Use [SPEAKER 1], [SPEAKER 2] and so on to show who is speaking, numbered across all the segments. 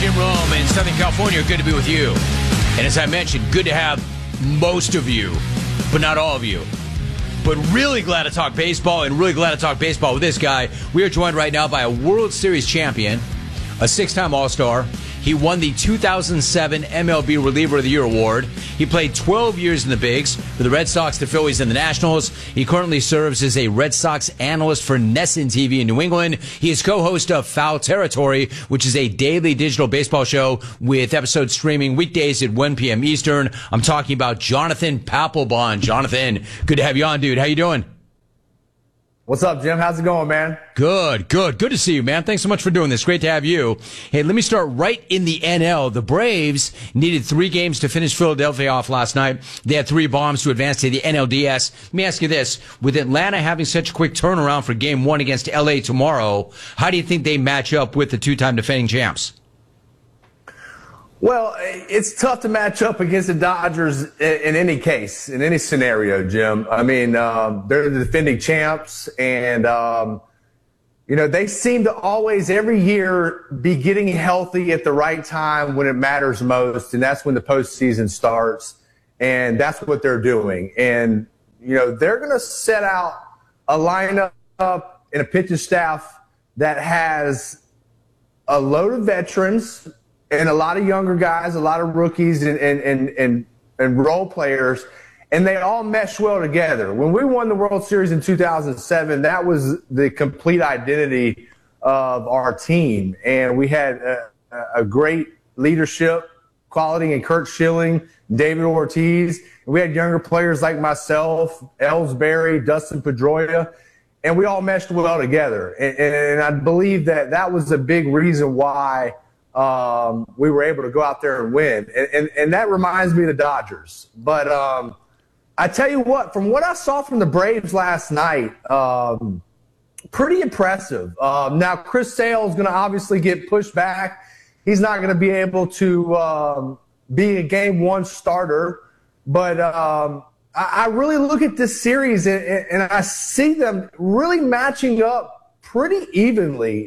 [SPEAKER 1] Jim Rome in Southern California. Good to be with you. And as I mentioned, good to have most of you, but not all of you. But really glad to talk baseball, and really glad to talk baseball with this guy. We are joined right now by a World Series champion, a six-time All-Star. He won the 2007 MLB Reliever of the Year award. He played 12 years in the bigs for the Red Sox, the Phillies, and the Nationals. He currently serves as a Red Sox analyst for NESN TV in New England. He is co-host of Foul Territory, which is a daily digital baseball show with episodes streaming weekdays at 1 p.m. Eastern. I'm talking about Jonathan Papelbon. Jonathan, good to have you on, dude. How you doing?
[SPEAKER 2] What's up, Jim? How's it going, man?
[SPEAKER 1] Good to see you, man. Thanks so much for doing this. Great to have you. Hey, let me start right in the NL. The Braves needed 3 games to finish Philadelphia off last night. They had 3 bombs to advance to the NLDS. Let me ask you this. With Atlanta having such a quick turnaround for Game 1 against LA tomorrow, how do you think they match up with the 2-time defending champs?
[SPEAKER 2] Well, it's tough to match up against the Dodgers in any case, in any scenario, Jim. I mean, they're the defending champs, and, they seem to always, every year, be getting healthy at the right time when it matters most, and that's when the postseason starts, and that's what they're doing. And, they're going to set out a lineup and a pitching staff that has a load of veterans and a lot of younger guys, a lot of rookies and role players, and they all mesh well together. When we won the World Series in 2007, that was the complete identity of our team. And we had a great leadership quality in Curt Schilling, David Ortiz. We had younger players like myself, Ellsbury, Dustin Pedroia, and we all meshed well together. And I believe that was a big reason why we were able to go out there and win. And that reminds me of the Dodgers. But I tell you what, from what I saw from the Braves last night, pretty impressive. Now, Chris Sale is going to obviously get pushed back. He's not going to be able to be a Game 1 starter. But I really look at this series, and I see them really matching up pretty evenly.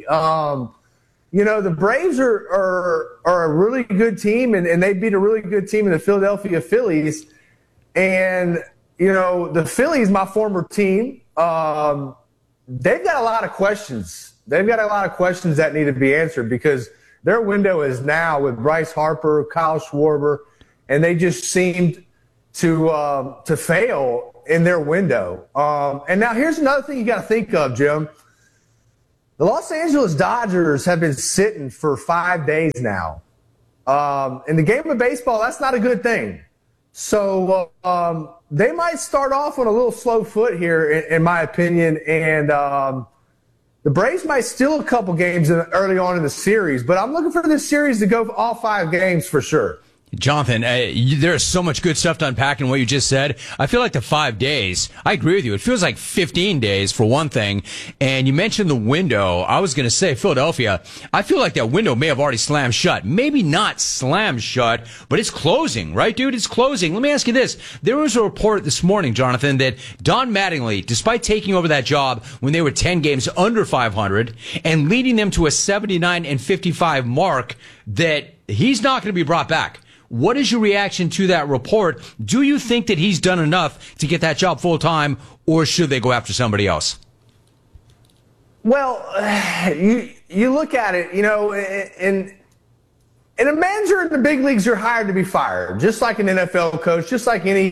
[SPEAKER 2] The Braves are a really good team, and they beat a really good team in the Philadelphia Phillies. And, the Phillies, my former team, they've got a lot of questions. They've got a lot of questions that need to be answered because their window is now with Bryce Harper, Kyle Schwarber, and they just seemed to fail in their window. And now here's another thing you got to think of, Jim. The Los Angeles Dodgers have been sitting for 5 days now. In the game of baseball, that's not a good thing. So they might start off on a little slow foot here, in my opinion, and the Braves might steal a couple games early on in the series. But I'm looking for this series to go all 5 games for sure.
[SPEAKER 1] Jonathan, there's so much good stuff to unpack in what you just said. I feel like the 5 days, I agree with you. It feels like 15 days for one thing. And you mentioned the window. I was going to say Philadelphia. I feel like that window may have already slammed shut. Maybe not slammed shut, but it's closing, right, dude? It's closing. Let me ask you this. There was a report this morning, Jonathan, that Don Mattingly, despite taking over that job when they were 10 games under 500 and leading them to a 79-55 mark, that he's not going to be brought back. What is your reaction to that report? Do you think that he's done enough to get that job full time, or should they go after somebody else?
[SPEAKER 2] Well, you look at it, and a manager in the big leagues, you're hired to be fired, just like an NFL coach, just like any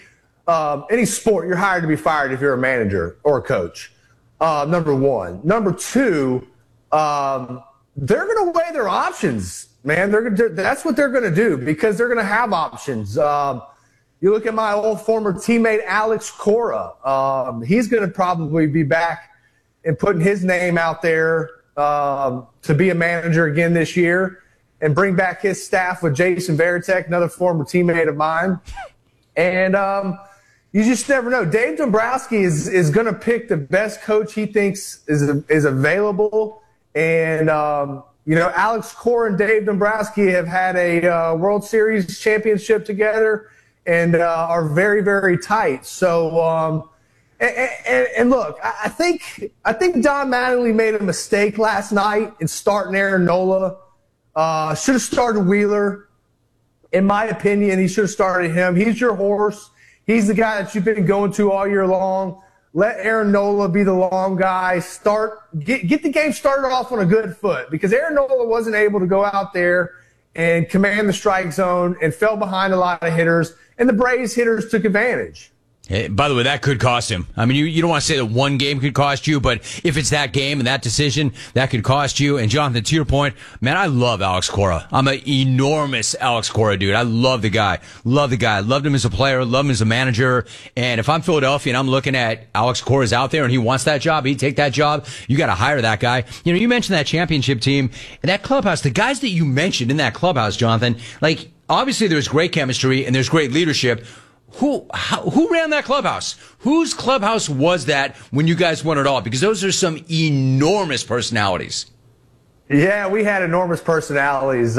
[SPEAKER 2] sport, you're hired to be fired if you're a manager or a coach. Number one. Number two, they're going to weigh their options. Man, that's what they're going to do because they're going to have options. You look at my old former teammate, Alex Cora. He's going to probably be back and putting his name out there to be a manager again this year and bring back his staff with Jason Varitek, another former teammate of mine. And you just never know. Dave Dombrowski is going to pick the best coach he thinks is available. And Alex Cora and Dave Dombrowski have had a World Series championship together and are very, very tight. So, and look, I think Don Mattingly made a mistake last night in starting Aaron Nola Should have started Wheeler. In my opinion, he should have started him. He's your horse. He's the guy that you've been going to all year long. Let Aaron Nola be the long guy. Get the game started off on a good foot, because Aaron Nola wasn't able to go out there and command the strike zone and fell behind a lot of hitters, and the Braves hitters took advantage.
[SPEAKER 1] Hey, by the way, that could cost him. I mean, you don't want to say that one game could cost you, but if it's that game and that decision, that could cost you. And Jonathan, to your point, man, I love Alex Cora. I'm an enormous Alex Cora dude. I love the guy. Love the guy. Loved him as a player. Loved him as a manager. And if I'm Philadelphia and I'm looking at Alex Cora's out there and he wants that job, he'd take that job. You got to hire that guy. You know, you mentioned that championship team and that clubhouse. The guys that you mentioned in that clubhouse, Jonathan, like, obviously there's great chemistry and there's great leadership. Who ran that clubhouse? Whose clubhouse was that when you guys won it all? Because those are some enormous personalities.
[SPEAKER 2] Yeah, we had enormous personalities.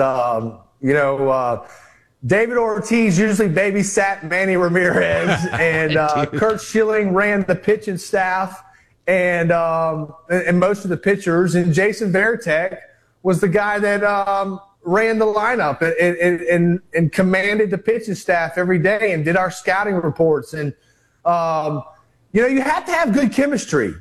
[SPEAKER 2] David Ortiz usually babysat Manny Ramirez, and Kurt Schilling ran the pitching staff and most of the pitchers. And Jason Varitek was the guy that ran the lineup and commanded the pitching staff every day and did our scouting reports. And, you have to have good chemistry.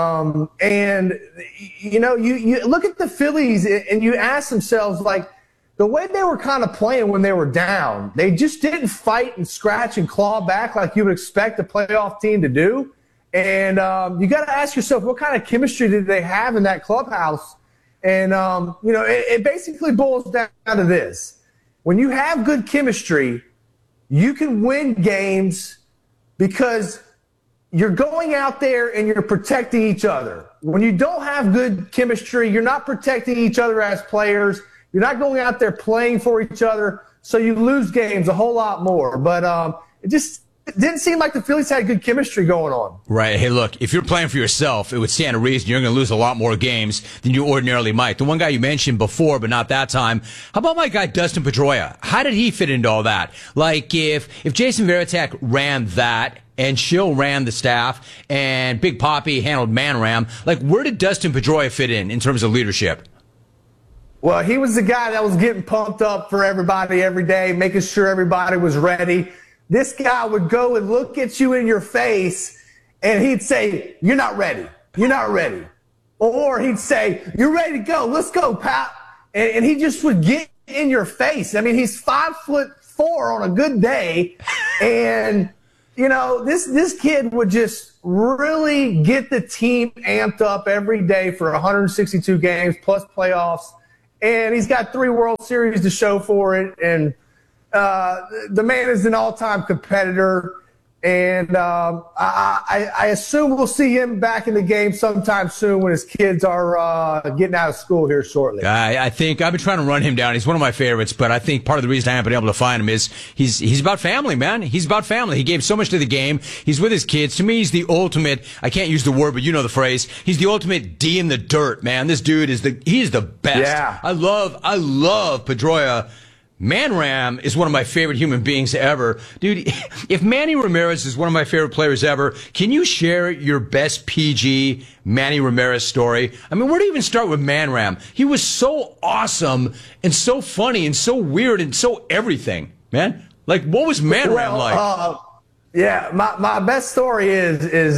[SPEAKER 2] You look at the Phillies and you ask themselves, like, the way they were kind of playing when they were down, they just didn't fight and scratch and claw back like you would expect a playoff team to do. And you got to ask yourself, what kind of chemistry did they have in that clubhouse? And, it basically boils down to this. When you have good chemistry, you can win games because you're going out there and you're protecting each other. When you don't have good chemistry, you're not protecting each other as players. You're not going out there playing for each other, so you lose games a whole lot more. But it didn't seem like the Phillies had good chemistry going on.
[SPEAKER 1] Right. Hey, look, if you're playing for yourself, it would stand to reason you're going to lose a lot more games than you ordinarily might. The one guy you mentioned before, but not that time. How about my guy, Dustin Pedroia? How did he fit into all that? Like, if Jason Varitek ran that and Schill ran the staff and Big Papi handled Man-Ram, like, where did Dustin Pedroia fit in terms of leadership?
[SPEAKER 2] Well, he was the guy that was getting pumped up for everybody every day, making sure everybody was ready. This guy would go and look at you in your face, and he'd say, "You're not ready. You're not ready." Or he'd say, "You're ready to go. Let's go, Pap." And he just would get in your face. I mean, he's 5'4" on a good day. And, this kid would just really get the team amped up every day for 162 games plus playoffs. And he's got 3 World Series to show for it. And the man is an all-time competitor, and I assume we'll see him back in the game sometime soon when his kids are getting out of school here shortly.
[SPEAKER 1] I think I've been trying to run him down. He's one of my favorites, but I think part of the reason I haven't been able to find him is he's about family, man. He's about family. He gave so much to the game. He's with his kids. To me, he's the ultimate, I can't use the word, but you know the phrase. He's the ultimate D in the dirt, man. This dude is the best.
[SPEAKER 2] Yeah.
[SPEAKER 1] I love Pedroia. Man-Ram is one of my favorite human beings ever. Dude, if Manny Ramirez is one of my favorite players ever, can you share your best PG Manny Ramirez story? I mean, where do you even start with Man-Ram? He was so awesome and so funny and so weird and so everything, man. Like, what was Man-Ram like?
[SPEAKER 2] My best story is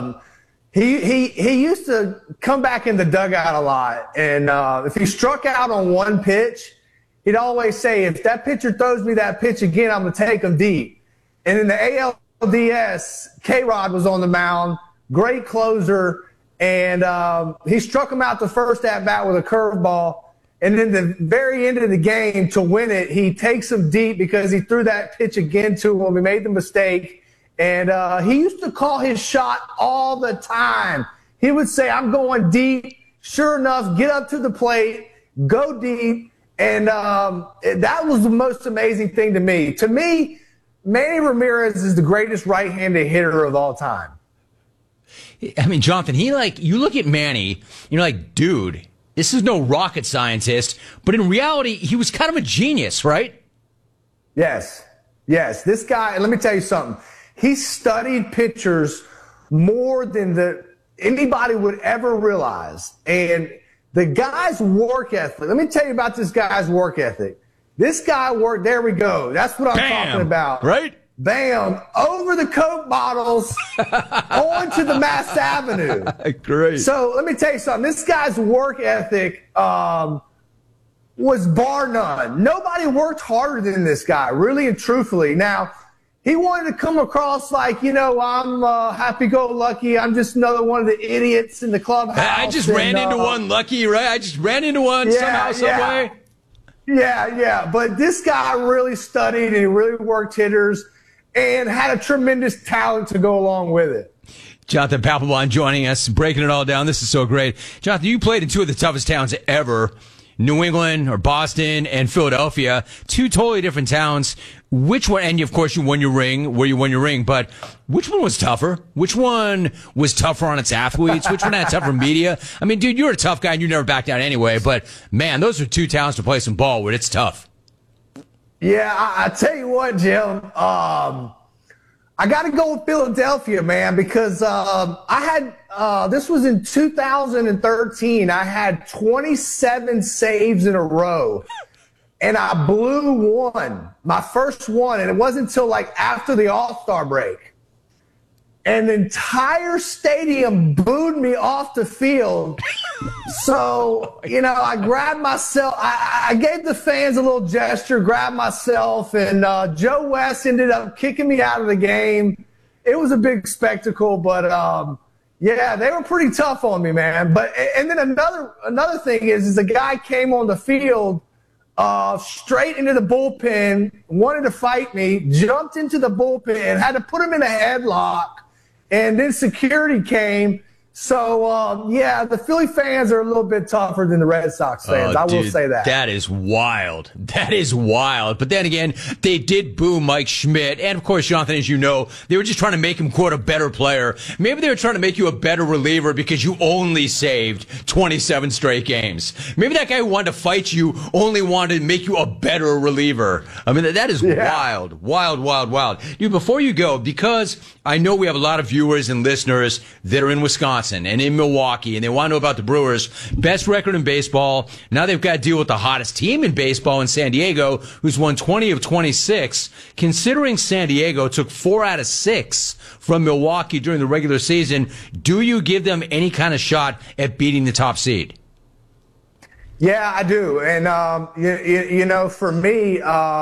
[SPEAKER 2] he used to come back in the dugout a lot, and if he struck out on one pitch, he'd always say, "If that pitcher throws me that pitch again, I'm going to take him deep." And in the ALDS, K-Rod was on the mound, great closer, and he struck him out the first at-bat with a curveball. And then the very end of the game, to win it, he takes him deep because he threw that pitch again to him. He made the mistake. And he used to call his shot all the time. He would say, "I'm going deep." Sure enough, get up to the plate, go deep. And that was the most amazing thing to me. To me, Manny Ramirez is the greatest right-handed hitter of all time.
[SPEAKER 1] I mean, Jonathan, you look at Manny, you're like, dude, this is no rocket scientist. But in reality, he was kind of a genius, right?
[SPEAKER 2] Yes. This guy, let me tell you something. He studied pitchers more than anybody would ever realize. And The guy's work ethic. Let me tell you about this guy's work ethic. This guy worked. There we go. That's what I'm talking about.
[SPEAKER 1] Right?
[SPEAKER 2] Bam. Over the Coke bottles onto the Mass Avenue.
[SPEAKER 1] Great.
[SPEAKER 2] So let me tell you something. This guy's work ethic was bar none. Nobody worked harder than this guy, really and truthfully. Now, he wanted to come across like, I'm happy-go-lucky. I'm just another one of the idiots in the clubhouse.
[SPEAKER 1] I just ran into one, Lucky, right? I just ran into one somehow, some way.
[SPEAKER 2] Yeah. But this guy really studied and he really worked hitters and had a tremendous talent to go along with it.
[SPEAKER 1] Jonathan Papelbon joining us, breaking it all down. This is so great. Jonathan, you played in two of the toughest towns ever, New England or Boston and Philadelphia, two totally different towns. Which one, and of course you won your ring, but which one was tougher? Which one was tougher on its athletes? Which one had tougher media? I mean, dude, you're a tough guy and you never back down anyway, but man, those are two towns to play some ball with. It's tough.
[SPEAKER 2] Yeah, I tell you what, Jim, I got to go with Philadelphia, man, because I had this was in 2013. I had 27 saves in a row, and I blew one, my first one, and it wasn't until like after the All-Star break. And the entire stadium booed me off the field. So, I grabbed myself. I gave the fans a little gesture, grabbed myself, and Joe West ended up kicking me out of the game. It was a big spectacle, but yeah, they were pretty tough on me, man. And then another thing is a guy came on the field straight into the bullpen, wanted to fight me, jumped into the bullpen, had to put him in a headlock. And then security came. So, yeah, the Philly fans are a little bit tougher than the Red Sox fans. I will say that.
[SPEAKER 1] That is wild. That is wild. But then again, they did boo Mike Schmidt. And, of course, Jonathan, as you know, they were just trying to make him, quote, a better player. Maybe they were trying to make you a better reliever because you only saved 27 straight games. Maybe that guy who wanted to fight you only wanted to make you a better reliever. I mean, that is wild. Wild, wild, wild. Dude, before you go, because I know we have a lot of viewers and listeners that are in Wisconsin and in Milwaukee, and they want to know about the Brewers' best record in baseball. Now they've got to deal with the hottest team in baseball in San Diego, who's won 20 of 26. Considering San Diego took 4 out of 6 from Milwaukee during the regular season, do you give them any kind of shot at beating the top seed?
[SPEAKER 2] Yeah, I do. And, for me,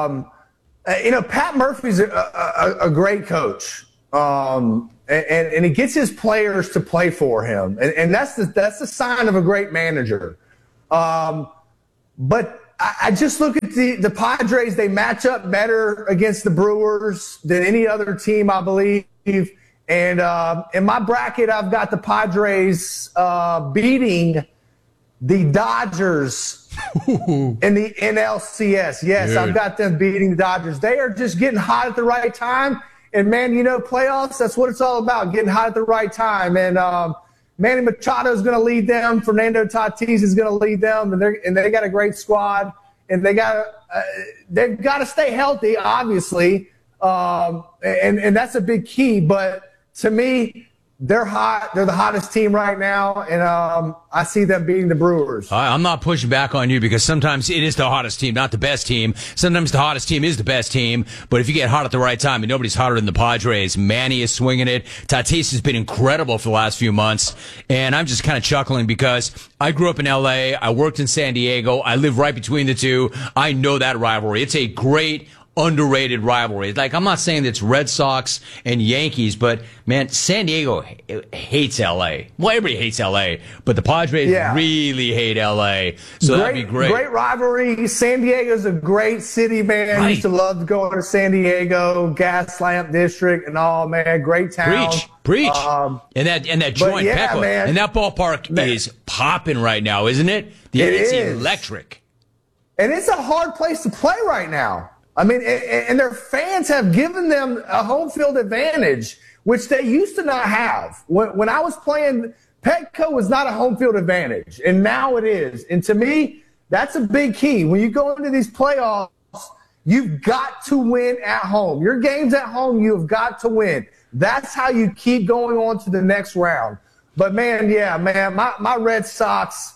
[SPEAKER 2] Pat Murphy's a great coach. And he gets his players to play for him. And that's the sign of a great manager. But I just look at the Padres. They match up better against the Brewers than any other team, I believe. And in my bracket, I've got the Padres beating the Dodgers in the NLCS. Yes, dude. I've got them beating the Dodgers. They are just getting hot at the right time. And, man, playoffs, that's what it's all about, getting hot at the right time. And Manny Machado is going to lead them. Fernando Tatis is going to lead them. And they got a great squad. And they've got to stay healthy, obviously. And that's a big key. But to me, they're hot. They're the hottest team right now, and I see them beating the Brewers.
[SPEAKER 1] I'm not pushing back on you because sometimes it is the hottest team, not the best team. Sometimes the hottest team is the best team, but if you get hot at the right time, and nobody's hotter than the Padres. Manny is swinging it. Tatis has been incredible for the last few months, and I'm just kind of chuckling because I grew up in L.A., I worked in San Diego, I live right between the two. I know that rivalry. It's a great, underrated rivalry. Like, I'm not saying it's Red Sox and Yankees, but man, San Diego hates LA. Well, everybody hates LA, but the Padres really hate LA. So that'd be great.
[SPEAKER 2] Great rivalry. San Diego's a great city, man. I used to love going to San Diego, Gas Lamp District and all, man. Great town.
[SPEAKER 1] Preach. And that joint, Petco.
[SPEAKER 2] Man.
[SPEAKER 1] And that ballpark is popping right now, isn't it? It's electric.
[SPEAKER 2] And it's a hard place to play right now. I mean, and their fans have given them a home field advantage, which they used to not have. When I was playing, Petco was not a home field advantage, and now it is. And to me, that's a big key. When you go into these playoffs, you've got to win at home. Your games at home, you have got to win. That's how you keep going on to the next round. But, man, my Red Sox,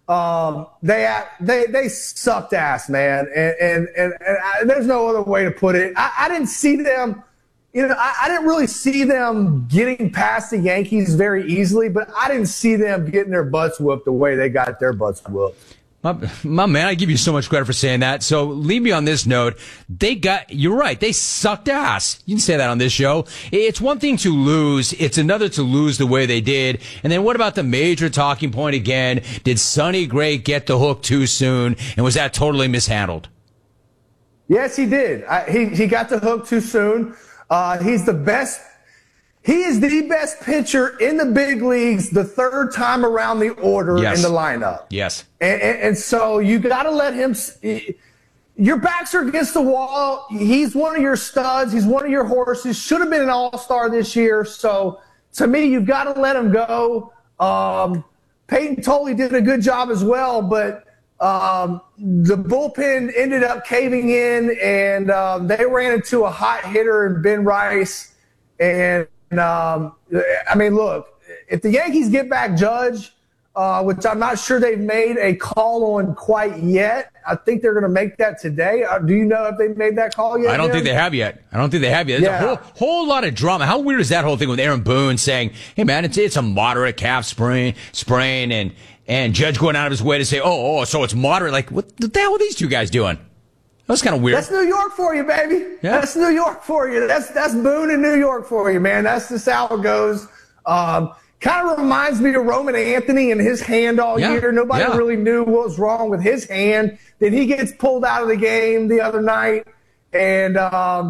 [SPEAKER 2] they sucked ass, man. And there's no other way to put it. I didn't see them, I didn't really see them getting past the Yankees very easily, but I didn't see them getting their butts whooped the way they got their butts whooped.
[SPEAKER 1] My man, I give you so much credit for saying that. So leave me on this note. You're right. They sucked ass. You can say that on this show. It's one thing to lose. It's another to lose the way they did. And then what about the major talking point again? Did Sonny Gray get the hook too soon? And was that totally mishandled?
[SPEAKER 2] Yes, he did. He got the hook too soon. He's the best. He is the best pitcher in the big leagues the third time around the order in the lineup.
[SPEAKER 1] Yes.
[SPEAKER 2] And so you got to let him – your backs are against the wall. He's one of your studs. He's one of your horses. Should have been an all-star this year. So, to me, you've got to let him go. Peyton Tolley did a good job as well, but the bullpen ended up caving in, and they ran into a hot hitter in Ben Rice. And look, if the Yankees get back Judge, which I'm not sure they've made a call on quite yet, I think they're going to make that today. Do you know if they've made that call yet?
[SPEAKER 1] I don't think they have yet. There's a whole lot of drama. How weird is that whole thing with Aaron Boone saying, hey, man, it's a moderate calf sprain, and Judge going out of his way to say, so it's moderate. Like, what the hell are these two guys doing? That's kind of weird.
[SPEAKER 2] That's New York for you, baby. Yeah. That's New York for you. That's Boone in New York for you, man. That's just how it goes. Kind of reminds me of Roman Anthony and his hand all year. Nobody really knew what was wrong with his hand. Then he gets pulled out of the game the other night. And,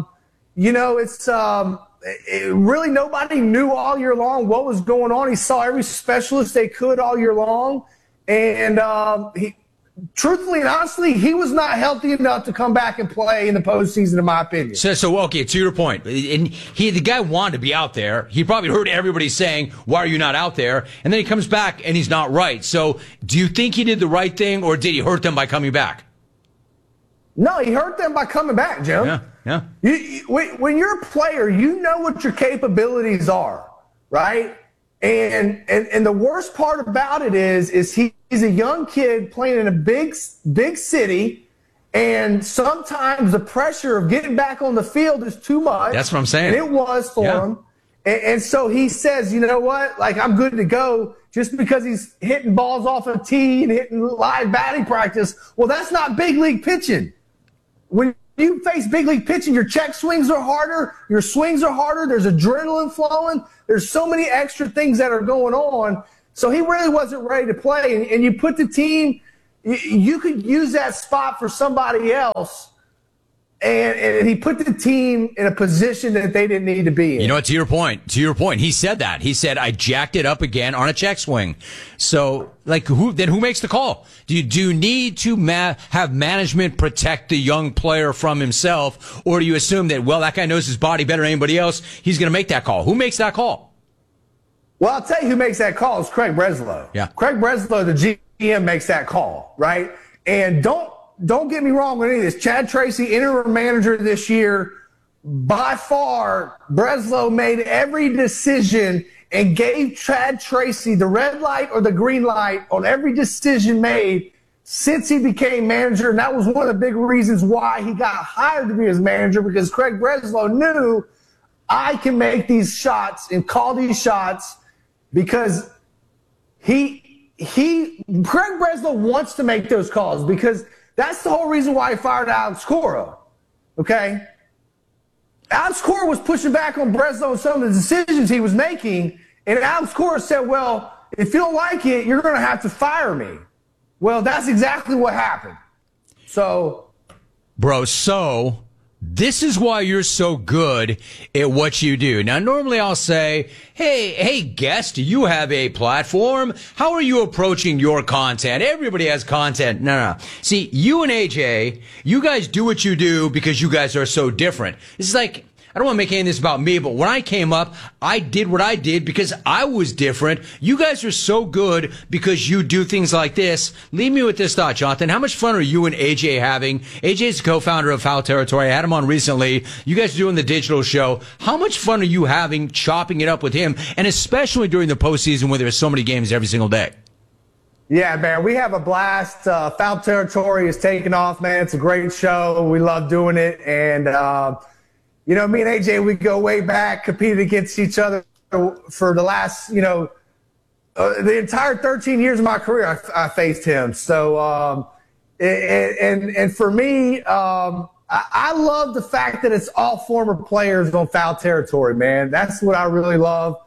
[SPEAKER 2] really nobody knew all year long what was going on. He saw every specialist they could all year long. And truthfully and honestly, he was not healthy enough to come back and play in the postseason, in my opinion.
[SPEAKER 1] So okay, to your point, and the guy wanted to be out there. He probably heard everybody saying, "Why are you not out there?" And then he comes back and he's not right. So, do you think he did the right thing, or did he hurt them by coming back?
[SPEAKER 2] No, he hurt them by coming back, Jim.
[SPEAKER 1] Yeah.
[SPEAKER 2] When you're a player, you know what your capabilities are, right? And the worst part about it is he's a young kid playing in a big city, and sometimes the pressure of getting back on the field is too much.
[SPEAKER 1] That's what I'm saying.
[SPEAKER 2] And it was for him. And so he says, you know what? Like, I'm good to go just because he's hitting balls off a tee and hitting live batting practice. Well, that's not big league pitching. When you face big league pitching, your check swings are harder, your swings are harder, there's adrenaline flowing, there's so many extra things that are going on. So he really wasn't ready to play. And you put the team, you could use that spot for somebody else. And he put the team in a position that they didn't need to be in.
[SPEAKER 1] You know what, to your point, he said that. He said, I jacked it up again on a check swing. So, who makes the call? Do you need to have management protect the young player from himself? Or do you assume that, that guy knows his body better than anybody else, he's going to make that call? Who makes that call?
[SPEAKER 2] Well, I'll tell you who makes that call is Craig Breslow.
[SPEAKER 1] Yeah.
[SPEAKER 2] Craig Breslow, the GM, makes that call, right? And don't get me wrong with any of this. Chad Tracy, interim manager this year, by far, Breslow made every decision and gave Chad Tracy the red light or the green light on every decision made since he became manager. And that was one of the big reasons why he got hired to be his manager, because Craig Breslow knew, I can make these shots and call these shots, because Craig Breslow wants to make those calls, because that's the whole reason why he fired Alex Cora, okay? Alex Cora was pushing back on Breslow and some of the decisions he was making, and Alex Cora said, well, if you don't like it, you're going to have to fire me. Well, that's exactly what happened. So,
[SPEAKER 1] this is why you're so good at what you do. Now, normally I'll say, hey, guest, you have a platform. How are you approaching your content? Everybody has content. No. See, you and AJ, you guys do what you do because you guys are so different. It's like, I don't want to make any of this about me, but when I came up, I did what I did because I was different. You guys are so good because you do things like this. Leave me with this thought, Jonathan. How much fun are you and AJ having? AJ's the co-founder of Foul Territory. I had him on recently. You guys are doing the digital show. How much fun are you having chopping it up with him, and especially during the postseason where there's so many games every single day?
[SPEAKER 2] Yeah, man, we have a blast. Foul Territory is taking off, man. It's a great show. We love doing it. And, you know, me and AJ, we go way back, competed against each other for the last, you know, the entire 13 years of my career, I faced him. So, and for me, I love the fact that it's all former players on Foul Territory, man. That's what I really love.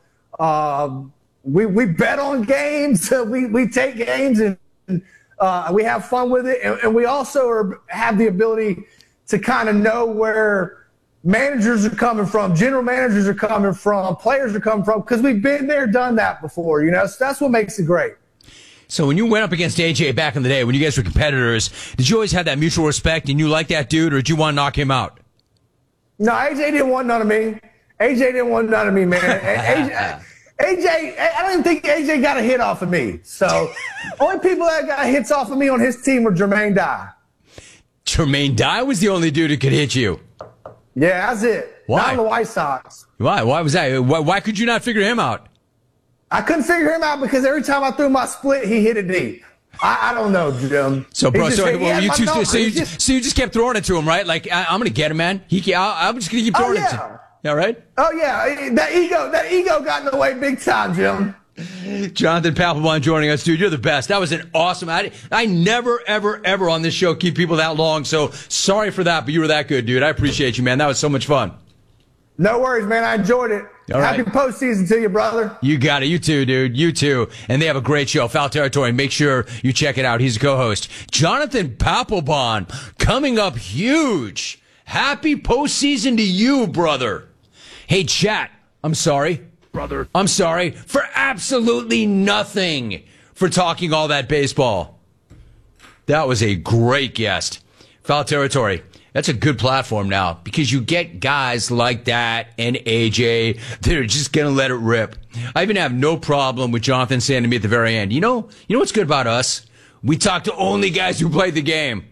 [SPEAKER 2] We bet on games. We take games and we have fun with it. And we also have the ability to kind of know where managers are coming from, general managers are coming from, players are coming from, because we've been there, done that before, you know. So that's what makes it great.
[SPEAKER 1] So when you went up against AJ back in the day, when you guys were competitors, did you always have that mutual respect and you liked that dude, or did you want to knock him out?
[SPEAKER 2] No, AJ didn't want none of me. AJ didn't want none of me, man. AJ, I don't even think AJ got a hit off of me. So only people that got hits off of me on his team were Jermaine Dye.
[SPEAKER 1] Jermaine Dye was the only dude who could hit you.
[SPEAKER 2] Yeah, that's it.
[SPEAKER 1] Why?
[SPEAKER 2] Not on the White Sox.
[SPEAKER 1] Why? Why was that? Why could you not figure him out?
[SPEAKER 2] I couldn't figure him out because every time I threw my split, he hit it deep. I don't know, Jim.
[SPEAKER 1] So, bro, so you just kept throwing it to him, right? Like, I'm going to get him, man. I'm just going to keep throwing it to him. Yeah, right?
[SPEAKER 2] Oh, yeah. That ego got in the way big time, Jim.
[SPEAKER 1] Jonathan Papelbon joining us, dude. You're the best. That was an awesome. I never, ever, ever on this show keep people that long. So sorry for that, but you were that good, dude. I appreciate you, man. That was so much fun.
[SPEAKER 2] No worries, man. I enjoyed it.
[SPEAKER 1] All right.
[SPEAKER 2] Happy postseason to you, brother.
[SPEAKER 1] You got it. You too, dude. You too. And they have a great show, Foul Territory. Make sure you check it out. He's a co-host. Jonathan Papelbon coming up huge. Happy postseason to you, brother. Hey, chat. I'm sorry. Brother. I'm sorry for absolutely nothing for talking all that baseball. That was a great guest. Foul Territory. That's a good platform now because you get guys like that and AJ that are just going to let it rip. I even have no problem with Jonathan saying to me at the very end, you know what's good about us? We talk to only guys who played the game.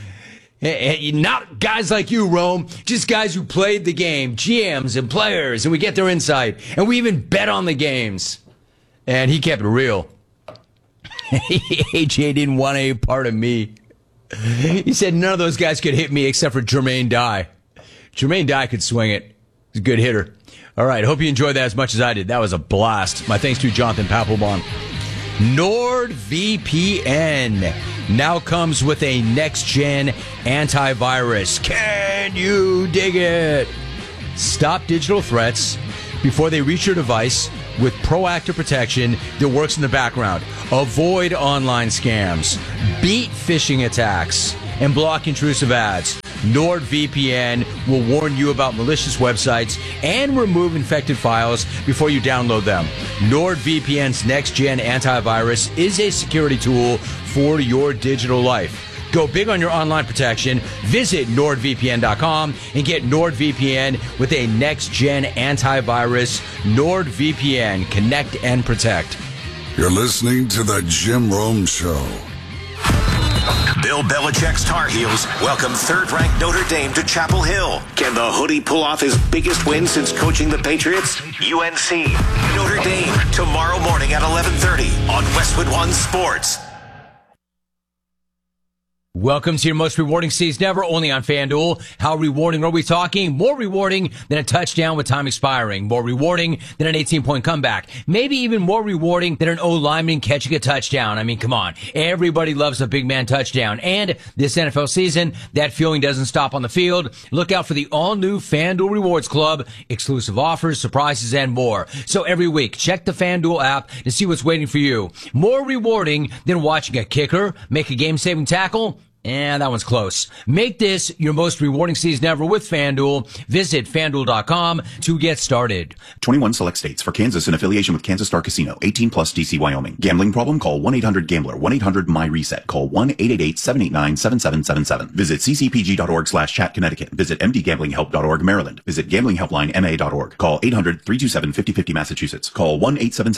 [SPEAKER 1] Not guys like you, Rome, just guys who played the game, GMs and players, and we get their insight. And we even bet on the games. And he kept it real. AJ didn't want any part of me. He said none of those guys could hit me except for Jermaine Dye. Jermaine Dye could swing it. He's a good hitter. All right, hope you enjoyed that as much as I did. That was a blast. My thanks to Jonathan Papelbon. NordVPN now comes with a next-gen antivirus. Can you dig it? Stop digital threats before they reach your device with proactive protection that works in the background. Avoid online scams, beat phishing attacks, and block intrusive ads. NordVPN will warn you about malicious websites and remove infected files before you download them. NordVPN's next-gen antivirus is a security tool for your digital life. Go big on your online protection. Visit NordVPN.com and get NordVPN with a next-gen antivirus. NordVPN. Connect and protect.
[SPEAKER 3] You're listening to The Jim Rome Show.
[SPEAKER 4] Bill Belichick's Tar Heels welcome third-ranked Notre Dame to Chapel Hill. Can the Hoodie pull off his biggest win since coaching the Patriots? UNC, Notre Dame, tomorrow morning at 11:30 on Westwood One Sports.
[SPEAKER 1] Welcome to your most rewarding season ever, only on FanDuel. How rewarding are we talking? More rewarding than a touchdown with time expiring. More rewarding than an 18-point comeback. Maybe even more rewarding than an O-lineman catching a touchdown. I mean, come on. Everybody loves a big man touchdown. And this NFL season, that feeling doesn't stop on the field. Look out for the all-new FanDuel Rewards Club. Exclusive offers, surprises, and more. So every week, check the FanDuel app to see what's waiting for you. More rewarding than watching a kicker make a game-saving tackle. And that one's close. Make this your most rewarding season ever with FanDuel. Visit FanDuel.com to get started.
[SPEAKER 5] 21 select states. For Kansas in affiliation with Kansas Star Casino. 18 plus DC, Wyoming. Gambling problem? Call 1-800-GAMBLER. 1-800-MY-RESET. Call 1-888-789-7777. Visit ccpg.org/chat Connecticut. Visit mdgamblinghelp.org Maryland. Visit gamblinghelplinema.org. Call 800-327-5050 Massachusetts. Call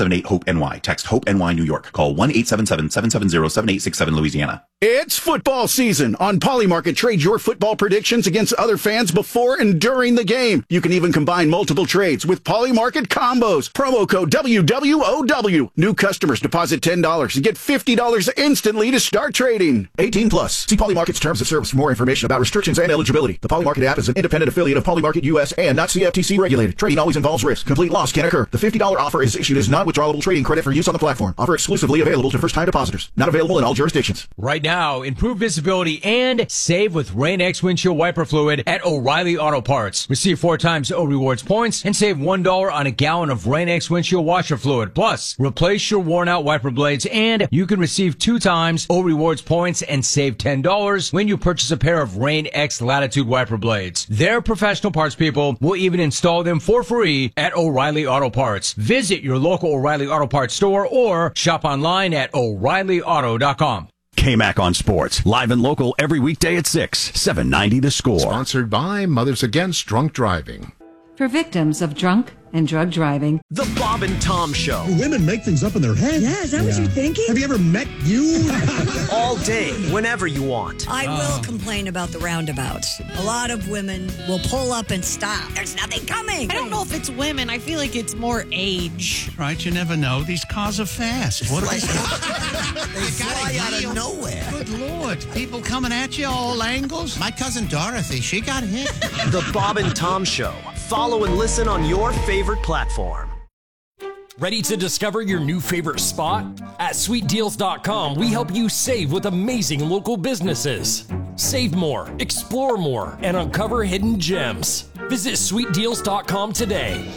[SPEAKER 5] 1-8778-HOPE-NY. Text HOPE-NY New York. Call 1-877-770-7867 Louisiana.
[SPEAKER 3] It's football
[SPEAKER 6] season. On Polymarket, trade your football predictions against other fans before and during the game. You can even combine multiple trades with Polymarket combos. Promo code WWOW. New customers deposit $10 and get $50 instantly to start trading. 18 plus. See Polymarket's terms of service for more information about restrictions and eligibility. The Polymarket app is an independent affiliate of Polymarket US and not CFTC regulated. Trading always involves risk. Complete loss can occur. The $50 offer is issued as non-withdrawable trading credit for use on the platform. Offer exclusively available to first-time depositors. Not available in all jurisdictions.
[SPEAKER 1] Right now, improve visibility and save with Rain-X windshield wiper fluid at O'Reilly Auto Parts. Receive 4 times O Rewards points and save $1 on a gallon of Rain-X windshield washer fluid. Plus, replace your worn-out wiper blades and you can receive 2 times O Rewards points and save $10 when you purchase a pair of Rain-X Latitude wiper blades. Their professional parts people will even install them for free at O'Reilly Auto Parts. Visit your local O'Reilly Auto Parts store or shop online at O'ReillyAuto.com.
[SPEAKER 7] KMAC on Sports, live and local every weekday at 6, 790 The Score.
[SPEAKER 8] Sponsored by Mothers Against Drunk Driving.
[SPEAKER 9] For victims of drunk and drug driving.
[SPEAKER 10] The Bob and Tom Show.
[SPEAKER 11] Women make things up in their head.
[SPEAKER 12] Yeah, is that what you're thinking?
[SPEAKER 11] Have you ever met you?
[SPEAKER 10] All day, whenever you want.
[SPEAKER 12] I will complain about the roundabouts. A lot of women will pull up and stop. There's nothing coming.
[SPEAKER 13] I don't know if it's women. I feel like it's more age.
[SPEAKER 14] Right, you never know. These cars are fast. What
[SPEAKER 10] They fly out of nowhere.
[SPEAKER 14] Good Lord. People coming at you all angles. My cousin Dorothy, she got hit.
[SPEAKER 10] The Bob and Tom Show. Follow and listen on your favorite platform.
[SPEAKER 15] Ready to discover your new favorite spot? At sweetdeals.com, we help you save with amazing local businesses. Save more, explore more, and uncover hidden gems. Visit sweetdeals.com today.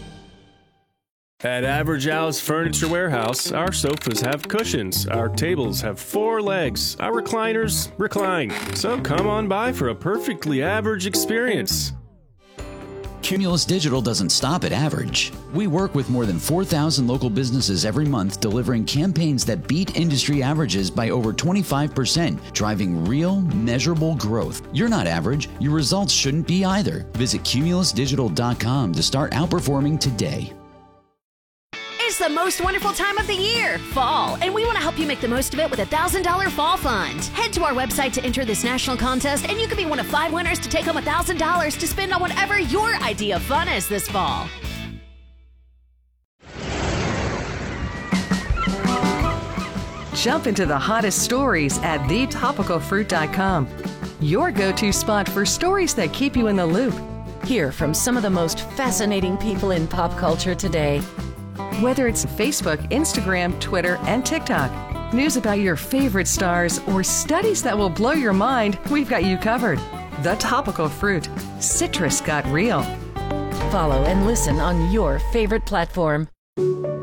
[SPEAKER 16] At Average Al's Furniture Warehouse, our sofas have cushions, our tables have 4 legs, our recliners recline. So come on by for a perfectly average experience.
[SPEAKER 17] Cumulus Digital doesn't stop at average. We work with more than 4,000 local businesses every month, delivering campaigns that beat industry averages by over 25%, driving real, measurable growth. You're not average. Your results shouldn't be either. Visit cumulusdigital.com to start outperforming today.
[SPEAKER 18] It's the most wonderful time of the year, fall, and we want to help you make the most of it with a $1,000 fall fund. Head to our website to enter this national contest, and you could be one of 5 winners to take home $1,000 to spend on whatever your idea of fun is this fall.
[SPEAKER 19] Jump into the hottest stories at thetopicalfruit.com. Your go-to spot for stories that keep you in the loop.
[SPEAKER 20] Hear from some of the most fascinating people in pop culture today.
[SPEAKER 19] Whether it's Facebook, Instagram, Twitter, and TikTok, news about your favorite stars, or studies that will blow your mind, we've got you covered. The Topical Fruit. Citrus got real.
[SPEAKER 20] Follow and listen on your favorite platform.